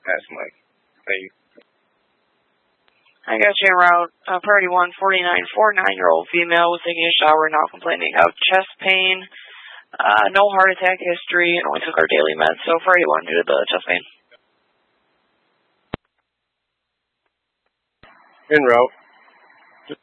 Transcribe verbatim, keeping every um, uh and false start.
That's Mike. Thank you. I got you en route. Uh, priority one, forty-nine, forty-nine-year-old female was taking a shower, now complaining of chest pain. Uh, no heart attack history, and only took our daily meds. So priority one due to the chest pain. En route.